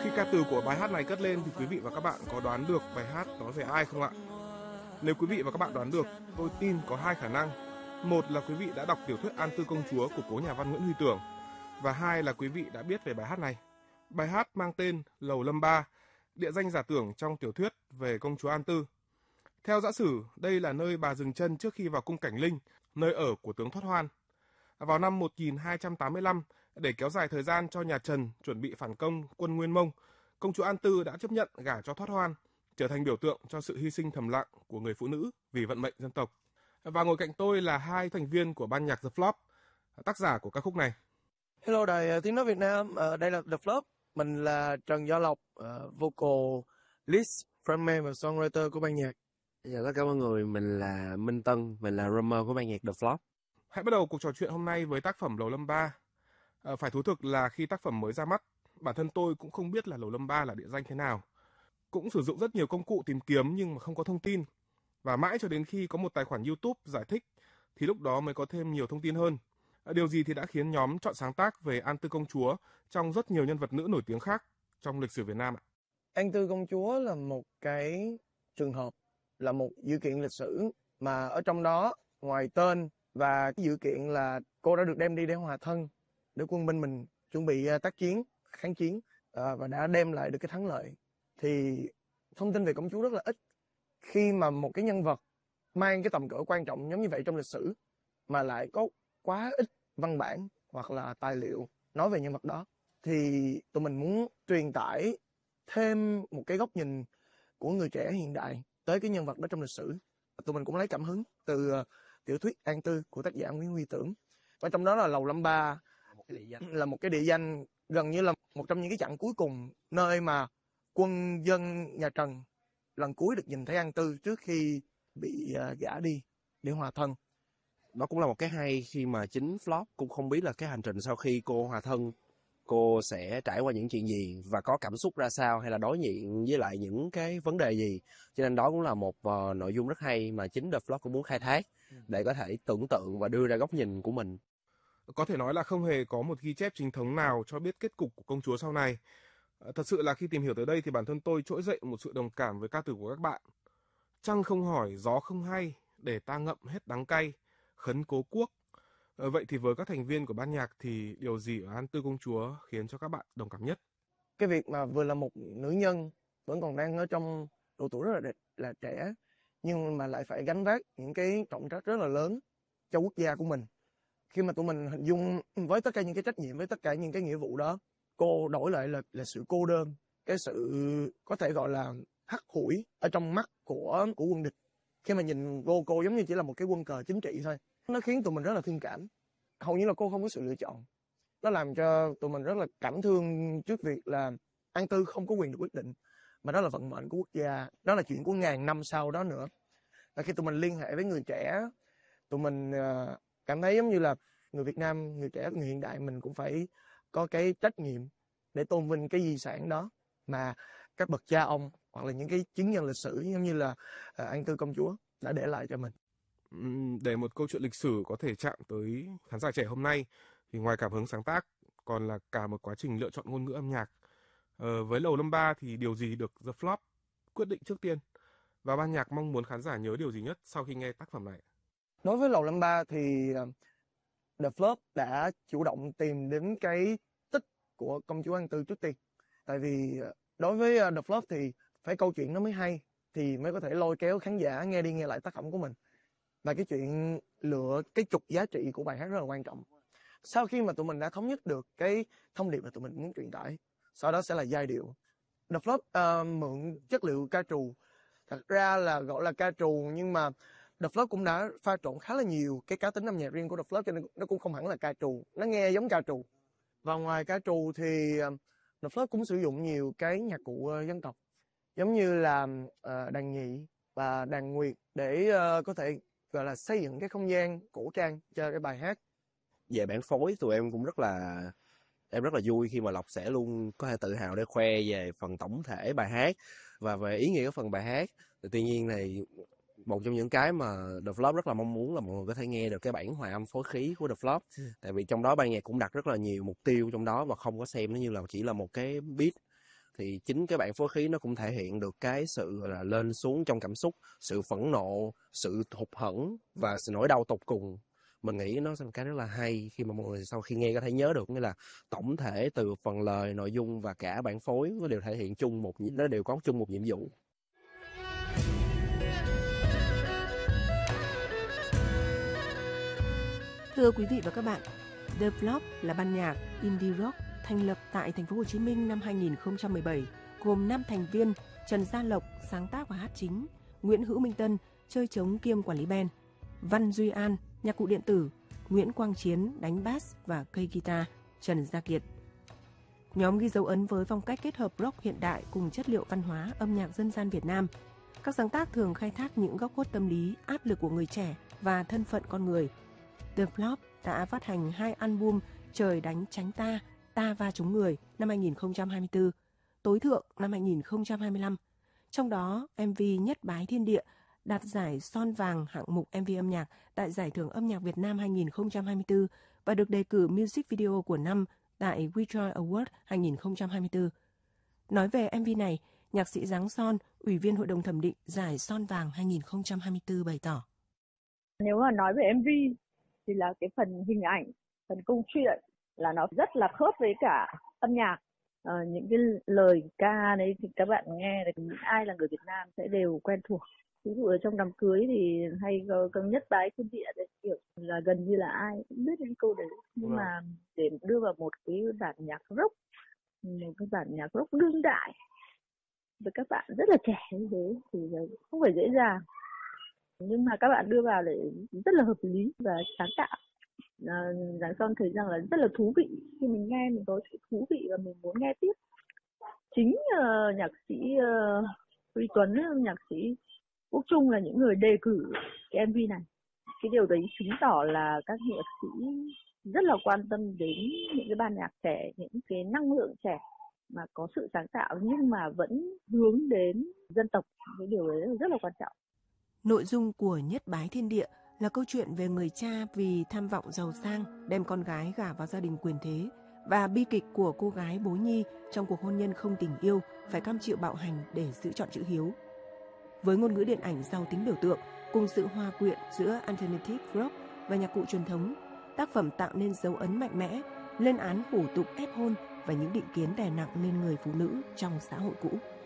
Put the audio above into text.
Khi ca từ của bài hát này cất lên thì quý vị và các bạn có đoán được bài hát nói về ai không ạ? Nếu quý vị và các bạn đoán được, tôi tin có hai khả năng. Một là quý vị đã đọc tiểu thuyết An Tư Công Chúa của cố nhà văn Nguyễn Huy Tưởng, và hai là quý vị đã biết về bài hát này. Bài hát mang tên Lầu Lâm Ba, địa danh giả tưởng trong tiểu thuyết về công chúa An Tư. Theo giả sử, đây là nơi bà dừng chân trước khi vào cung Cảnh Linh, nơi ở của tướng Thoát Hoan. Vào năm 1285, để kéo dài thời gian cho nhà Trần chuẩn bị phản công quân Nguyên Mông, công chúa An Tư đã chấp nhận gả cho Thoát Hoan, trở thành biểu tượng cho sự hy sinh thầm lặng của người phụ nữ vì vận mệnh dân tộc. Và ngồi cạnh tôi là hai thành viên của ban nhạc The Flop, tác giả của ca khúc này. Hello Đài Tiếng Nói Việt Nam, đây là The Flop. Mình là Trần Do Lộc, vocalist, frontman và songwriter của ban nhạc. Chào tất cả mọi người, mình là Minh Tân, mình là drummer của ban nhạc The Flop. Hãy bắt đầu cuộc trò chuyện hôm nay với tác phẩm Lầu Lâm Ba. Phải thú thực là khi tác phẩm mới ra mắt, bản thân tôi cũng không biết là Lầu Lâm Ba là địa danh thế nào. Cũng sử dụng rất nhiều công cụ tìm kiếm nhưng mà không có thông tin. Và mãi cho đến khi có một tài khoản YouTube giải thích thì lúc đó mới có thêm nhiều thông tin hơn. Điều gì thì đã khiến nhóm chọn sáng tác về An Tư Công Chúa trong rất nhiều nhân vật nữ nổi tiếng khác trong lịch sử Việt Nam ạ? An Tư Công Chúa là một cái trường hợp, là một dữ kiện lịch sử mà ở trong đó ngoài tên và cái dữ kiện là cô đã được đem đi để hòa thân để quân binh mình chuẩn bị tác chiến, kháng chiến và đã đem lại được cái thắng lợi. Thì thông tin về công chúa rất là ít. Khi mà một cái nhân vật mang cái tầm cỡ quan trọng giống như vậy trong lịch sử mà lại có quá ít văn bản hoặc là tài liệu nói về nhân vật đó, thì tụi mình muốn truyền tải thêm một cái góc nhìn của người trẻ hiện đại tới cái nhân vật đó trong lịch sử. Tụi mình cũng lấy cảm hứng từ tiểu thuyết An Tư của tác giả Nguyễn Huy Tưởng. Và trong đó là Lầu Lâm Ba là một cái địa danh gần như là một trong những cái chặng cuối cùng, nơi mà quân dân nhà Trần lần cuối được nhìn thấy An Tư trước khi bị gả đi để hòa thân. Đó cũng là một cái hay khi mà chính Flop cũng không biết là cái hành trình sau khi cô hòa thân, cô sẽ trải qua những chuyện gì và có cảm xúc ra sao, hay là đối diện với lại những cái vấn đề gì. Cho nên đó cũng là một nội dung rất hay mà chính The Flop cũng muốn khai thác để có thể tưởng tượng và đưa ra góc nhìn của mình. Có thể nói là không hề có một ghi chép chính thống nào cho biết kết cục của công chúa sau này. Thật sự là khi tìm hiểu tới đây thì bản thân tôi trỗi dậy một sự đồng cảm với ca từ của các bạn. Trăng không hỏi, gió không hay, để ta ngậm hết đắng cay, khấn cố quốc. Vậy thì với các thành viên của ban nhạc thì điều gì ở An Tư Công Chúa khiến cho các bạn đồng cảm nhất? Cái việc mà vừa là một nữ nhân vẫn còn đang ở trong độ tuổi rất là trẻ, nhưng mà lại phải gánh vác những cái trọng trách rất là lớn cho quốc gia của mình. Khi mà tụi mình hình dung với tất cả những cái trách nhiệm, với tất cả những cái nghĩa vụ đó, cô đổi lại là sự cô đơn, cái sự có thể gọi là hắt hủi ở trong mắt của quân địch. Khi mà nhìn cô giống như chỉ là một cái quân cờ chính trị thôi. Nó khiến tụi mình rất là thương cảm. Hầu như là cô không có sự lựa chọn. Nó làm cho tụi mình rất là cảm thương trước việc là An Tư không có quyền được quyết định, mà đó là vận mệnh của quốc gia, đó là chuyện của ngàn năm sau đó nữa. Và khi tụi mình liên hệ với người trẻ, tụi mình cảm thấy giống như là người Việt Nam, người trẻ, người hiện đại, mình cũng phải có cái trách nhiệm để tôn vinh cái di sản đó mà các bậc cha ông hoặc là những cái chứng nhân lịch sử giống như là An Tư Công Chúa đã để lại cho mình. Để một câu chuyện lịch sử có thể chạm tới khán giả trẻ hôm nay thì ngoài cảm hứng sáng tác còn là cả một quá trình lựa chọn ngôn ngữ âm nhạc. Với Lầu Lâm Ba thì điều gì được The Flop quyết định trước tiên? Và ban nhạc mong muốn khán giả nhớ điều gì nhất sau khi nghe tác phẩm này? Đối với Lầu Lâm Ba thì The Flop đã chủ động tìm đến cái tích của công chúa An Tư trước tiên. Tại vì đối với The Flop thì phải câu chuyện nó mới hay thì mới có thể lôi kéo khán giả nghe đi nghe lại tác phẩm của mình. Và cái chuyện lựa cái trục giá trị của bài hát rất là quan trọng. Sau khi mà tụi mình đã thống nhất được cái thông điệp mà tụi mình muốn truyền tải, sau đó sẽ là giai điệu. The Flop mượn chất liệu ca trù. Thật ra là gọi là ca trù, nhưng mà The Flop cũng đã pha trộn khá là nhiều cái cá tính âm nhạc riêng của The Flop, cho nên nó cũng không hẳn là ca trù. Nó nghe giống ca trù. Và ngoài ca trù thì The Flop cũng sử dụng nhiều cái nhạc cụ dân tộc, giống như là đàn nhị và đàn nguyệt để có thể gọi là xây dựng cái không gian cổ trang cho cái bài hát. Về bản phối tụi em cũng rất là vui khi mà Lộc sẽ luôn có thể tự hào để khoe về phần tổng thể bài hát và về ý nghĩa của phần bài hát. Tuy nhiên này, một trong những cái mà The Flop rất là mong muốn là mọi người có thể nghe được cái bản hòa âm phối khí của The Flop. Tại vì trong đó ban nhạc cũng đặt rất là nhiều mục tiêu trong đó và không có xem nó như là chỉ là một cái beat. thì chính cái bản phối khí nó cũng thể hiện được cái sự gọi là lên xuống trong cảm xúc, sự phẫn nộ, sự hụt hẫng và sự nỗi đau tột cùng. Mình nghĩ nó là một cái rất là hay khi mà mọi người sau khi nghe có thể nhớ được, nghĩa là tổng thể từ phần lời, nội dung và cả bản phối nó đều thể hiện chung nó đều có chung một nhiệm vụ. Thưa quý vị và các bạn, The Flop là ban nhạc indie rock thành lập tại thành phố Hồ Chí Minh năm 2017, gồm 5 thành viên: Trần Gia Lộc sáng tác và hát chính, Nguyễn Hữu Minh Tân chơi trống kiêm quản lý band, Văn Duy An nhạc cụ điện tử, Nguyễn Quang Chiến đánh bass và cây guitar, Trần Gia Kiệt. Nhóm ghi dấu ấn với phong cách kết hợp rock hiện đại cùng chất liệu văn hóa âm nhạc dân gian Việt Nam. Các sáng tác thường khai thác những góc khuất tâm lý, áp lực của người trẻ và thân phận con người. The Flop đã phát hành 2 album Trời đánh tránh ta, Ta va trúng người năm 2024, Tối thượng năm 2025. Trong đó, MV Nhất Bái Thiên Địa đạt giải Son Vàng hạng mục MV âm nhạc tại Giải thưởng âm nhạc Việt Nam 2024 và được đề cử Music Video của năm tại WeJoy Award 2024. Nói về MV này, nhạc sĩ Giáng Son, Ủy viên Hội đồng thẩm định giải Son Vàng 2024 bày tỏ. Nếu mà nói về MV thì là cái phần hình ảnh, phần câu chuyện là nó rất là khớp với cả âm nhạc. Những cái lời ca đấy thì các bạn nghe thì ai là người Việt Nam sẽ đều quen thuộc. Ví dụ ở trong đám cưới thì hay có Nhất Bái Thiên Địa đấy, kiểu là gần như là ai cũng biết những câu đấy. Nhưng mà để đưa vào một cái bản nhạc rock, một cái bản nhạc rock đương đại với các bạn rất là trẻ như thế thì không phải dễ dàng. Nhưng mà các bạn đưa vào để rất là hợp lý và sáng tạo. Giáng Son thấy rằng là rất là thú vị, khi mình nghe mình có sự thú vị và mình muốn nghe tiếp. Chính nhạc sĩ Huy Tuấn, nhạc sĩ Quốc Trung là những người đề cử cái MV này. Cái điều đấy chứng tỏ là các nhạc sĩ rất là quan tâm đến những cái ban nhạc trẻ, những cái năng lượng trẻ mà có sự sáng tạo nhưng mà vẫn hướng đến dân tộc. Cái điều đấy rất là quan trọng. Nội dung của Nhất Bái Thiên Địa là câu chuyện về người cha vì tham vọng giàu sang đem con gái gả vào gia đình quyền thế và bi kịch của cô gái Bố Nhi trong cuộc hôn nhân không tình yêu phải cam chịu bạo hành để giữ trọn chữ hiếu. Với ngôn ngữ điện ảnh giàu tính biểu tượng cùng sự hòa quyện giữa alternative rock và nhạc cụ truyền thống, tác phẩm tạo nên dấu ấn mạnh mẽ, lên án hủ tục ép hôn và những định kiến đè nặng lên người phụ nữ trong xã hội cũ.